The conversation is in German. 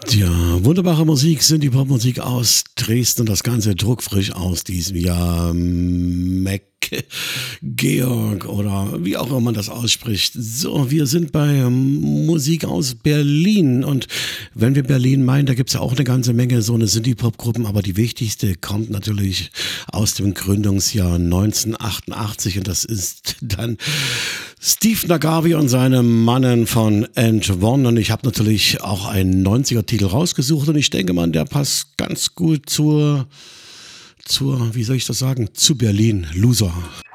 Ja, wunderbare Musik, Synthie-Pop-Musik aus Dresden und das Ganze druckfrisch aus diesem Jahr. Georg oder wie auch immer man das ausspricht. So, wir sind bei Musik aus Berlin und wenn wir Berlin meinen, da gibt's ja auch eine ganze Menge so eine Synthie-Pop-Gruppen, aber die wichtigste kommt natürlich aus dem Gründungsjahr 1988 und das ist dann Steve Nagavi und seine Mannen von And One und ich habe natürlich auch einen 90er-Titel rausgesucht und ich denke mal, der passt ganz gut wie soll ich das sagen, zu Berlin, Loser.